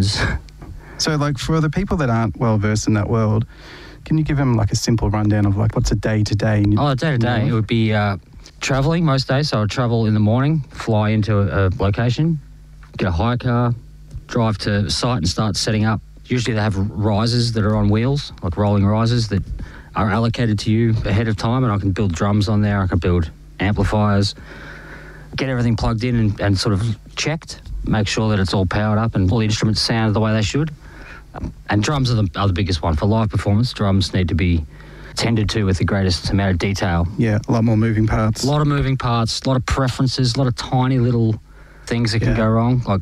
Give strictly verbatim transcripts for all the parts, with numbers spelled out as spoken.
musicians. So, like, for the people that aren't well versed in that world, can you give them like a simple rundown of like what's a day to day? Oh, day to day, it would be uh, traveling most days. So I'd travel in the morning, fly into a, a location, get a hire car, drive to site and start setting up. Usually they have risers that are on wheels, like rolling risers that are allocated to you ahead of time, and I can build drums on there, I can build amplifiers, get everything plugged in and, and sort of checked, make sure that it's all powered up and all the instruments sound the way they should. Um, and drums are the, are the biggest one. For live performance, drums need to be tended to with the greatest amount of detail. Yeah, a lot more moving parts. A lot of moving parts, a lot of preferences, a lot of tiny little things that can Yeah. go wrong. Like,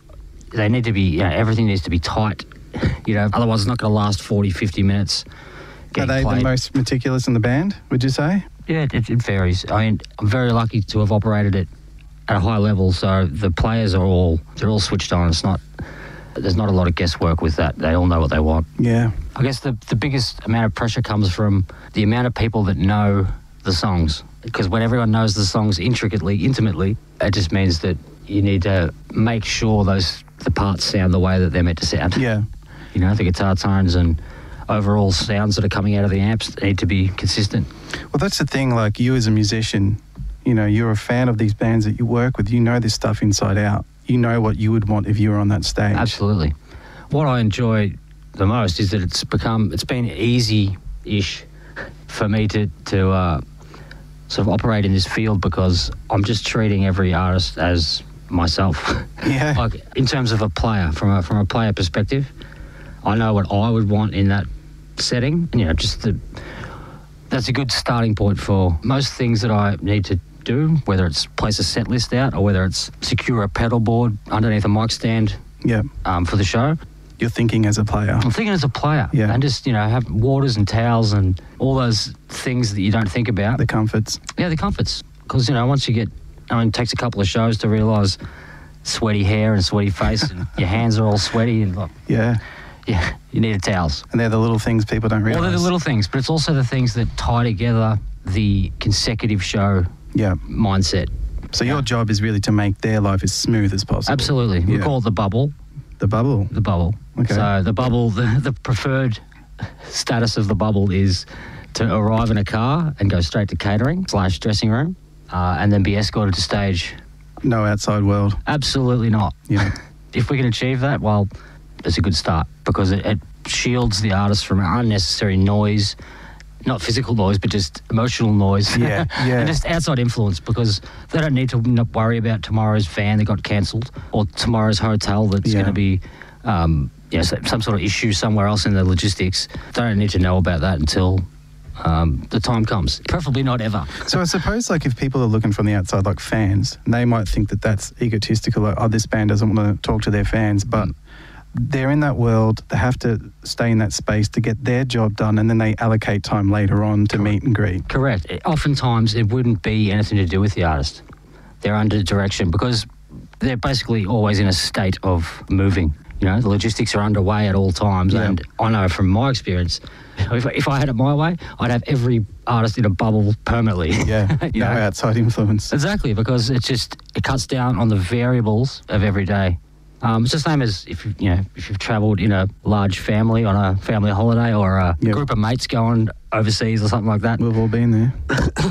they need to be, you know, everything needs to be tight, you know, otherwise it's not going to last forty, fifty minutes. Are they played. the most meticulous in the band, would you say? Yeah, it, it varies. I mean, I'm very lucky to have operated it at a high level, so the players are all, they're all switched on. It's not, there's not a lot of guesswork with that. They all know what they want. Yeah. I guess the, the biggest amount of pressure comes from the amount of people that know the songs. Because when everyone knows the songs intricately, intimately, it just means that you need to make sure those the parts sound the way that they're meant to sound. Yeah. You know, the guitar tones and overall sounds that are coming out of the amps need to be consistent. Well, that's the thing, like you as a musician, you know, you're a fan of these bands that you work with. You know this stuff inside out. You know what you would want if you were on that stage. Absolutely. What I enjoy the most is that it's become, it's been easy-ish for me to, to uh, sort of operate in this field because I'm just treating every artist as myself. Yeah. Like, in terms of a player, from a, from a player perspective, I know what I would want in that setting. You know, just the, that's a good starting point for most things that I need to do, whether it's place a set list out or whether it's secure a pedal board underneath a mic stand Yeah. um, for the show. You're thinking as a player. I'm thinking as a player. Yeah. And just, you know, have waters and towels and all those things that you don't think about. The comforts. Yeah, the comforts. Because, you know, once you get, I mean, it takes a couple of shows to realise sweaty hair and sweaty face and your hands are all sweaty and, like, Yeah. yeah, you need a towels. And they're the little things people don't realise. Well, they're the little things, but it's also the things that tie together the consecutive show Yeah. mindset. So your job is really to make their life as smooth as possible. Absolutely. We Yeah. call it the bubble. The bubble. The bubble. Okay. So the bubble, the, the preferred status of the bubble is to arrive in a car and go straight to catering slash dressing room uh, and then be escorted to stage. No outside world. Absolutely not. Yeah. If we can achieve that, well, it's a good start because it, it shields the artist from unnecessary noise, not physical noise, but just emotional noise. Yeah, yeah. And just outside influence because they don't need to not worry about tomorrow's van that got cancelled or tomorrow's hotel that's Yeah. going to be, um, you know, some sort of issue somewhere else in the logistics. They don't need to know about that until um, the time comes. Preferably not ever. So I suppose, like, if people are looking from the outside, like fans, they might think that that's egotistical. Like, oh, this band doesn't want to talk to their fans, but they're in that world. They have to stay in that space to get their job done, and then they allocate time later on to meet and greet. Correct. It- oftentimes, it wouldn't be anything to do with the artist. They're under direction because they're basically always in a state of moving. You know, the logistics are underway at all times, Yeah. and I know from my experience, if, if I had it my way, I'd have every artist in a bubble permanently. Yeah, You no know? outside influence. Exactly, because it just it cuts down on the variables of every day. Um, it's the same as if you you know if you've travelled in a large family on a family holiday or a Yep. group of mates going overseas or something like that. We've all been there.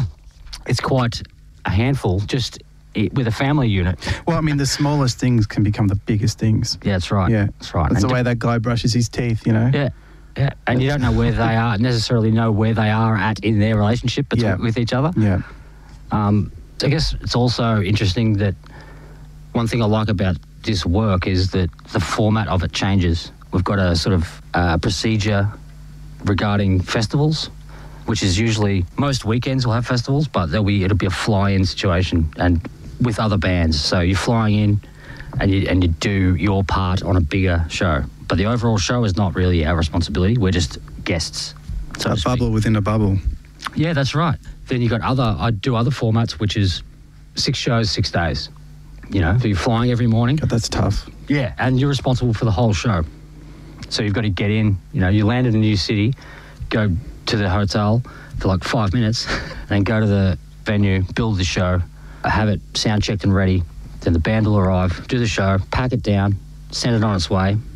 It's quite a handful just i- with a family unit. Well, I mean, the smallest things can become the biggest things. Yeah, that's right. Yeah, That's right. That's And the way that guy brushes his teeth, you know? Yeah, yeah. And you don't know where they are, necessarily know where they are at in their relationship between, Yeah. with each other. Yeah. Um, I guess it's also interesting that one thing I like about this work is that the format of it changes. We've got a sort of uh, procedure regarding festivals, which is usually most weekends will have festivals, but there'll be it'll be a fly-in situation and with other bands. So you're flying in and you and you do your part on a bigger show. But the overall show is not really our responsibility. We're just guests. So A to speak. bubble within a bubble. Yeah, that's right. Then you got other, I do other formats, which is six shows, six days. You know, so you're flying every morning. God, that's tough. Yeah, and you're responsible for the whole show. So you've got to get in, you know, you land in a new city, go to the hotel for like five minutes, and then go to the venue, build the show, have it sound checked and ready. Then the band will arrive, do the show, pack it down, send it on its way.